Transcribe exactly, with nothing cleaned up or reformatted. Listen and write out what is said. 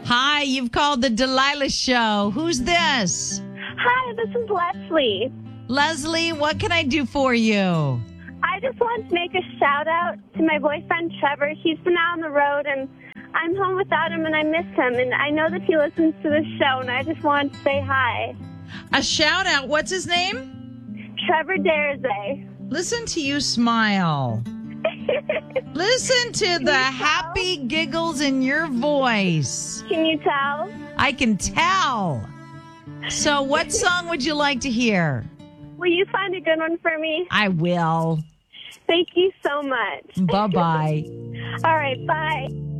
Hi, you've called the Delilah Show. Who's this? Hi, this is Leslie. Leslie, what can I do for you? I just want to make a shout out to my boyfriend Trevor. He's been out on the road and I'm home without him and I miss him. And I know that he listens to the show and I just wanted to say hi. A shout out. What's his name? Trevor Darazay. Listen to you smile. Listen to the happy giggles in your voice. Can you tell? I can tell. So what song would you like to hear? Will you find a good one for me? I will. Thank you so much. Bye-bye. All right, bye.